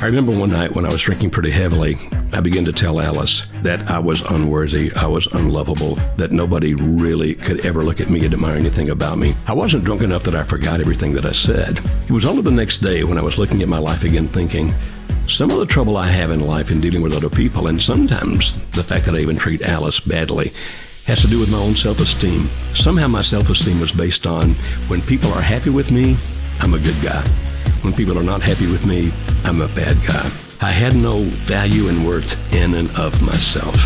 I remember one night when I was drinking pretty heavily, I began to tell Alice that I was unworthy, I was unlovable, that nobody really could ever look at me and admire anything about me. I wasn't drunk enough that I forgot everything that I said. It was only the next day when I was looking at my life again thinking, some of the trouble I have in life in dealing with other people, and sometimes the fact that I even treat Alice badly, has to do with my own self-esteem. Somehow my self-esteem was based on when people are happy with me, I'm a good guy. When people are not happy with me, I'm a bad guy. I had no value and worth in and of myself.